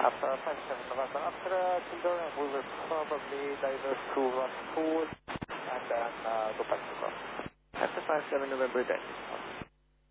After 57 November, after children, we will probably divert to Rockpool and then go back to Rock. After 57 November then.